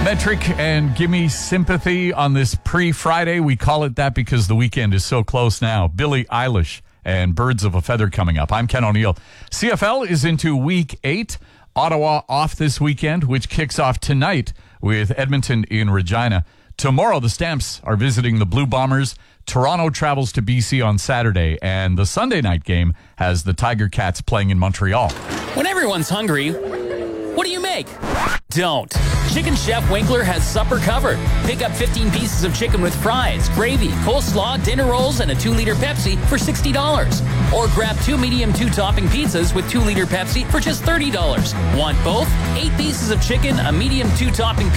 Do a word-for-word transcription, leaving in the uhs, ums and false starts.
Metric and Gimme Sympathy on this pre-Friday. We call it that because the weekend is so close now. Billie Eilish and Birds of a Feather coming up. I'm Ken O'Neill. C F L is into week eight. Ottawa off this weekend, which kicks off tonight with Edmonton in Regina. Tomorrow, the Stamps are visiting the Blue Bombers. Toronto travels to B C on Saturday, and the Sunday night game has the Tiger Cats playing in Montreal. When everyone's hungry, what do you make? Don't. Chicken Chef Winkler has supper covered. Pick up fifteen pieces of chicken with fries, gravy, coleslaw, dinner rolls, and a two liter Pepsi for sixty dollars. Or grab two medium two-topping pizzas with two liter Pepsi for just thirty dollars. Want both? Eight pieces of chicken, a medium two-topping